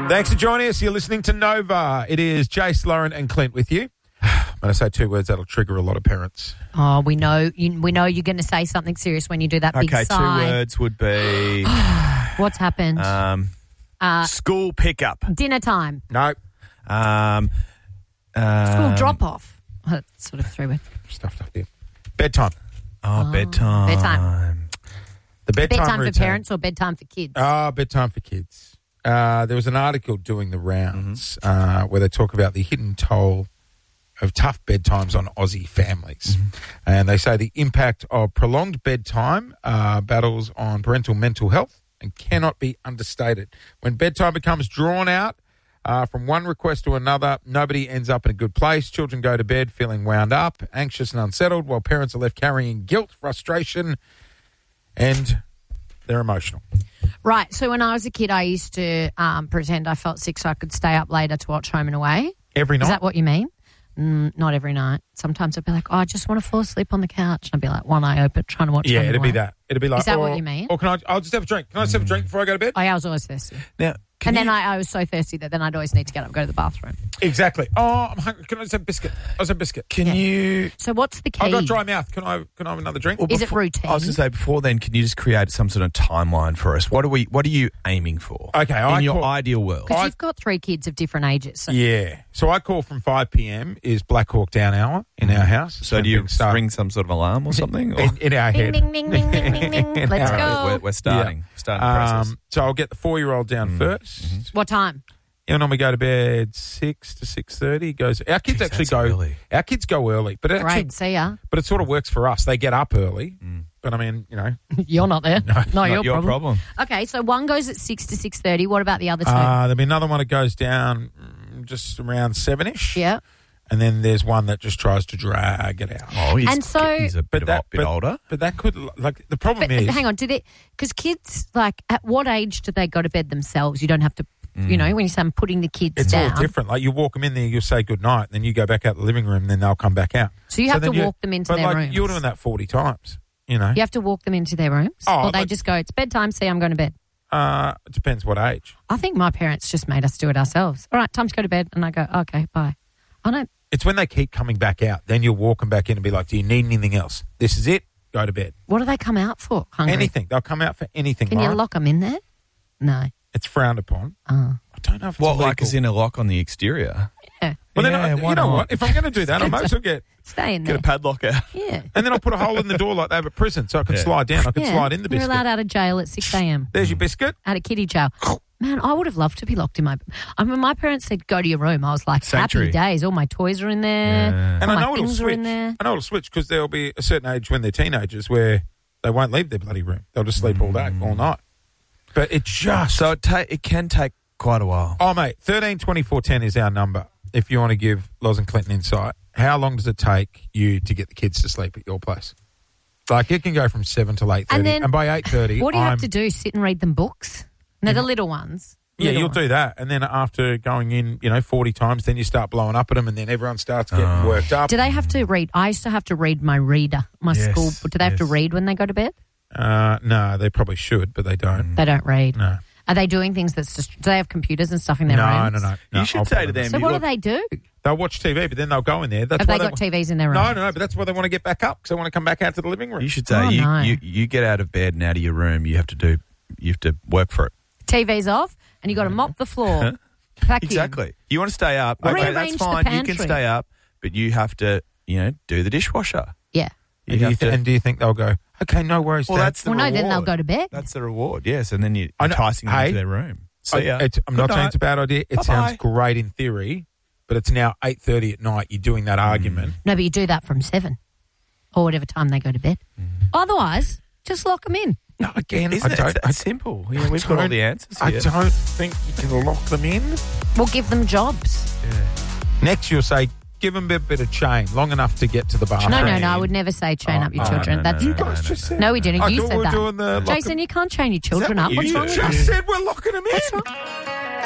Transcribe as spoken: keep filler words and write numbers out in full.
Thanks for joining us. You're listening to Nova. It is Jace, Lauren and Clint with you. When I say two words, that'll trigger a lot of parents. Oh, we know you, we know you're going to say something serious when you do that big Okay, sigh. two words would be What's happened? um, Uh, school pickup. Dinner time. No. Um, uh, School drop-off. Oh, that sort of threw it. Stuffed up there. Bedtime. Oh, bedtime. bedtime. The bedtime, Bedtime for routine. parents or bedtime for kids? Ah, bedtime for kids. Uh, there was an article doing the rounds uh, where they talk about the hidden toll of tough bedtimes on Aussie families. Mm-hmm. And they say the impact of prolonged bedtime uh, battles on parental mental health and cannot be understated. When bedtime becomes drawn out uh, from one request to another, nobody ends up in a good place. Children go to bed feeling wound up, anxious and unsettled, while parents are left carrying guilt, frustration, and they're emotional. Right. So when I was a kid, I used to um, pretend I felt sick so I could stay up later to watch Home and Away. Every night? Is that what you mean? Mm, not every night. Sometimes I'd be like, oh, I just want to fall asleep on the couch. And I'd be like, one eye open, trying to watch Yeah, Home and it'd be Away. that. It'd be like, Is that or, what you mean? Or can I, I'll just have a drink. Can I just have a drink before I go to bed? Oh, yeah, I was always thirsty. Now, can And you, then I, I was so thirsty that then I'd always need to get up and go to the bathroom. Exactly. Oh, I'm hungry. Can I just have a biscuit? I'll just have a biscuit. can Yeah. you... So what's the key? I've got dry mouth. Can I Can I have another drink? well, Is it before- routine? I was going to say, before then, can you just create some sort of timeline for us? What are we? What are you aiming for? Okay, In I your call- ideal world. Because I- you've got three kids of different ages. So Yeah. So I call from five p.m. is Black Hawk Down hour in our house. So do you Big start. ring some sort of alarm or something? Or? in, in our Ding, head? ding, ding, ding, ding, ding, ding. In Let's our- go. We're, we're starting. Starting the process. Um, so I'll get the four-year-old down first. What time? And then we go to bed six to six thirty. Goes. Our kids Jeez, actually that's go. early. Our kids go early, but it actually, Great. See ya. but it sort of works for us. They get up early, but I mean, you know, You're not there. No, Not your, your problem. problem. Okay, so one goes at six to six thirty. What about the other two? uh, there'll be another one that goes down mm, just around seven-ish. yeah. And then there's one that just tries to drag it out. Oh, he's, And so- he's a bit, But of, that- bit but- older. But that could, like, the problem But is... hang on, do they? Because kids, like, at what age do they go to bed themselves? You don't have to, you know, when you say I'm putting the kids It's down. all different. Like, you walk them in there, you'll say goodnight, and then you go back out the living room, and then they'll come back out. So you have then to walk them into but their like, rooms. You're doing that forty times, you know. You have to walk them into their rooms, Oh, or they like- just go, it's bedtime. See, I'm going to bed. Uh, it depends what age. I think my parents just made us do it ourselves. All right, time to go to bed, and I go, okay, bye. I don't. It's when they keep coming back out. Then you'll walk them back in and be like, do you need anything else? This is it. Go to bed. What do they come out for? Hungry. Anything. They'll come out for anything. Can you Lauren. lock them in there? No. It's frowned upon. Oh. I don't know if it's What, illegal. like as in a lock on the exterior? Yeah. Well, then Yeah, I, why you know not? what? If I'm going to do that, I might as well get... Stay in Get there. a padlock out. Yeah. And then I'll put a hole in the door like they have at prison so I can Yeah. slide down. I can yeah. slide in the You're biscuit. allowed out of jail at six a.m. There's your biscuit. Out of kiddie jail. Man, I would have loved to be locked in my... I mean, my parents said, go to your room. I was like, Sanctuary. happy days. All my toys are in there. Yeah. And All I my know it'll things are switch. in there. I know it'll switch because there'll be a certain age when they're teenagers where they won't leave their bloody room. They'll just sleep all day, all night. But it just... So it, ta- it can take quite a while. Oh, mate, thirteen twenty-four ten is our number. If you want to give Loz and Clinton insight, how long does it take you to get the kids to sleep at your place? Like, it can go from seven till eight thirty. And then And by eight thirty, What do you I'm, have to do? Sit and read them books? No, the little ones. Yeah, Little you'll ones. do that. And then after going in, you know, forty times, then you start blowing up at them and then everyone starts getting Oh. worked up. Do they have to read? I used to have to read my reader, my Yes, school. Do they have to yes. read when they go to bed? Uh, no, they probably should, but they don't. They don't read. No. Are they doing things that's just... Do they have computers and stuff in their No, rooms? no, no, no. You should I'll say put to them- them, So you what look- do they do? They'll watch T V, but then they'll go in there. That's Have why they got T Vs in their No, rooms? no, no, but that's why they want to get back up because they want to come back out to the living room. You should say, Oh, you, no. you, you get out of bed and out of your room, you have to do, you have to work for it. T V's off, and you got to mop the floor. Vacuum. Exactly. You want to stay up. Or Okay, rearrange that's the fine. You can pantry. stay up, but you have to, you know, do the dishwasher. Yeah. You and, do you have th- to- and do you think they'll go, okay, no worries, well, Dad. that's the Well, no, reward. then they'll go to bed. That's the reward, yes. And then you're I know- enticing them hey, into their room. See I, ya. it's, I'm Good not saying night. it's a bad idea. It Bye-bye. sounds great in theory, but it's now eight thirty at night. You're doing that argument. No, but you do that from seven or whatever time they go to bed. Otherwise, just lock them in. No, again, Isn't I it? don't. It's I, simple. Yeah, we've got all don't- the answers I here. don't think you can lock them in. We'll give them jobs. Next, you'll say, give them a bit of chain, long enough to get to the bathroom. No, no, no. I would never say train Oh, up your oh, children. no, That's no, You no, guys no, just no. said. No, we didn't. I You thought said we were that. doing the lock Jason, them- you can't train your children what up. you What's wrong said? with just that? said we're locking them in.